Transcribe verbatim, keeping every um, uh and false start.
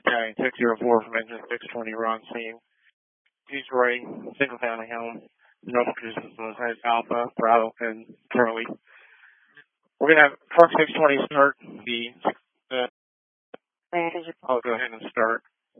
Battalion six zero four from Engine six twenty, we're on scene. He's Roy, single family home. No participants has Alpha, Bravo, and Charlie. We're going to have Truck six twenty start the, uh, I'll go ahead and start.